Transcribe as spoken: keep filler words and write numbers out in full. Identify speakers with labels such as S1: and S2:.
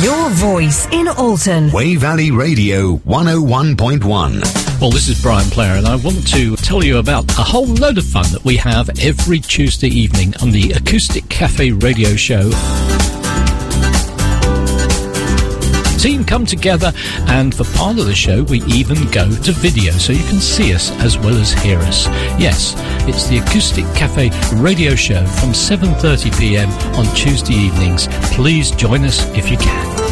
S1: Your voice in Alton.
S2: Way Valley Radio one oh one point one.
S3: Well, this is Brian Player, and I want to tell you about a whole load of fun that we have every Tuesday evening on the Acoustic Cafe radio show. Team come together, and for part of the show we even go to video so you can see us as well as hear us. Yes, it's the Acoustic Cafe radio show from seven thirty p m on Tuesday evenings. Please join us if you can.